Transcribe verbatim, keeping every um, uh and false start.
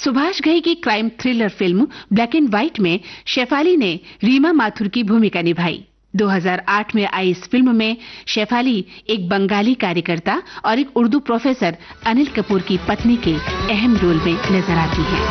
सुभाष घई की crime thriller film black and white में शेफाली ने रीमा माथुर की भूमिका निभाई। दो हज़ार आठ में आई इस फिल्म में शेफाली एक बंगाली कार्यकर्ता और एक उर्दू प्रोफेसर अनिल कपूर की पत्नी के अहम रोल में नजर आती हैं।